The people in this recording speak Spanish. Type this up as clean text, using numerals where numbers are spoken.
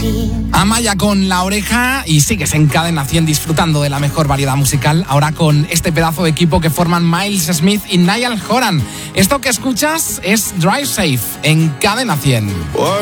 Amaya con La Oreja y sigues en Cadena 100 disfrutando de la mejor variedad musical, ahora con este pedazo de equipo que forman Miles Smith y Niall Horan. Esto que escuchas es Drive Safe en Cadena 100. What